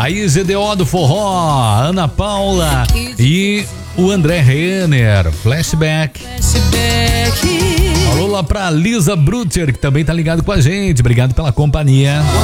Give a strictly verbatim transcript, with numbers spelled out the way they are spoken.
Aí G D O do Forró, Ana Paula e o André Renner, Flashback. Alô lá pra Lisa Brutter, que também tá ligado com a gente. Obrigado pela companhia.